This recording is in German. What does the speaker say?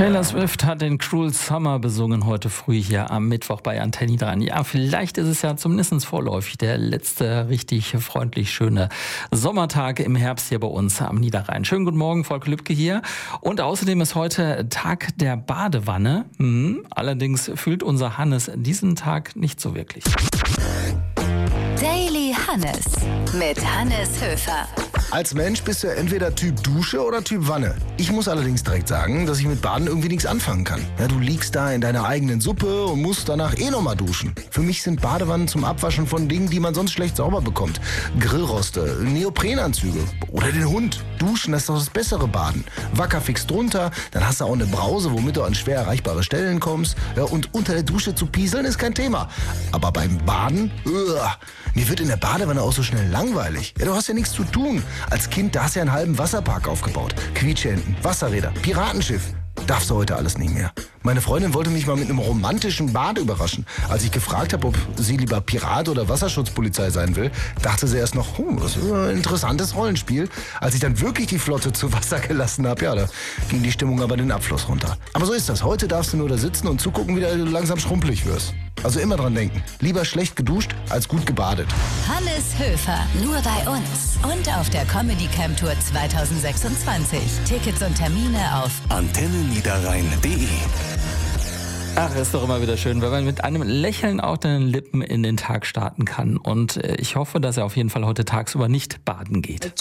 Taylor Swift hat den Cruel Summer besungen heute früh hier am Mittwoch bei Antenne dran. Ja, vielleicht ist es ja zumindest vorläufig der letzte richtig freundlich schöne Sommertag im Herbst hier bei uns am Niederrhein. Schönen guten Morgen, Volker Lübke hier. Und außerdem ist heute Tag der Badewanne. Allerdings fühlt unser Hannes diesen Tag nicht so wirklich. Daily Hannes mit Hannes Höfer. Als Mensch bist du entweder Typ Dusche oder Typ Wanne. Ich muss allerdings direkt sagen, dass ich mit Baden irgendwie nichts anfangen kann. Ja, du liegst da in deiner eigenen Suppe und musst danach nochmal duschen. Für mich sind Badewannen zum Abwaschen von Dingen, die man sonst schlecht sauber bekommt. Grillroste, Neoprenanzüge oder den Hund. Duschen, das ist doch das bessere Baden. Wackerfix drunter, dann hast du auch eine Brause, womit du an schwer erreichbare Stellen kommst. Ja, und unter der Dusche zu pieseln ist kein Thema. Aber beim Baden, mir wird in der Badewanne auch so schnell langweilig. Ja, du hast ja nichts zu tun. Als Kind, da hast du ja einen halben Wasserpark aufgebaut. Quietscheenten, Wasserräder, Piratenschiff. Darfst du heute alles nicht mehr. Meine Freundin wollte mich mal mit einem romantischen Bad überraschen. Als ich gefragt habe, ob sie lieber Pirat oder Wasserschutzpolizei sein will, dachte sie erst noch, das ist ein interessantes Rollenspiel. Als ich dann wirklich die Flotte zu Wasser gelassen habe, ja, da ging die Stimmung aber den Abfluss runter. Aber so ist das. Heute darfst du nur da sitzen und zugucken, wie du langsam schrumpelig wirst. Also immer dran denken. Lieber schlecht geduscht als gut gebadet. Hannes Höfer, nur bei uns. Und auf der Comedy Camp Tour 2026. Tickets und Termine auf antenneniederrhein.de. Ach, ist doch immer wieder schön, wenn man mit einem Lächeln auf den Lippen in den Tag starten kann. Und ich hoffe, dass er auf jeden Fall heute tagsüber nicht baden geht.